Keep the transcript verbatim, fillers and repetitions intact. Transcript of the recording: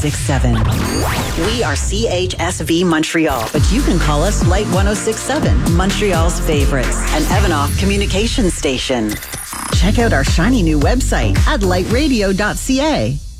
six seven. We are C H S V Montreal, but you can call us Light one oh six point seven, Montreal's favorites, an Evanoff communication station. Check out our shiny new website at light radio dot c a.